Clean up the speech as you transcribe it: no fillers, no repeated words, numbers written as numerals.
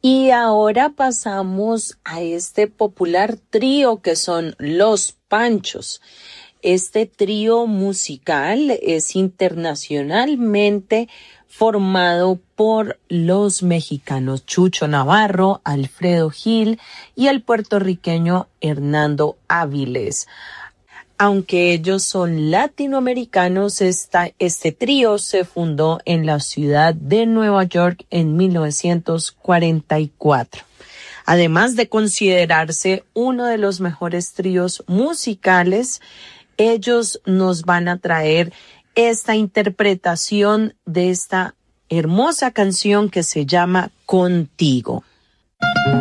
Y ahora pasamos a este popular trío que son Los Panchos. Este trío musical es internacionalmente formado por los mexicanos Chucho Navarro, Alfredo Gil y el puertorriqueño Hernando Áviles. Aunque ellos son latinoamericanos, este trío se fundó en la ciudad de Nueva York en 1944. Además de considerarse uno de los mejores tríos musicales, ellos nos van a traer esta interpretación de esta hermosa canción que se llama Contigo.